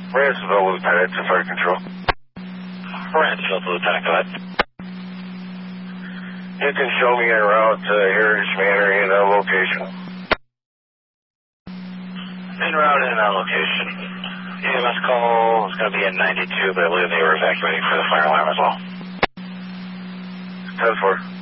Ransomville, Lieutenant to Fire Control. Ransomville to Lieutenant, go ahead. You can show me en route to Heritage Manor in a location. En route in that location. EMS call is going to be in 92, but I believe they were evacuating for the fire alarm as well. 10-4.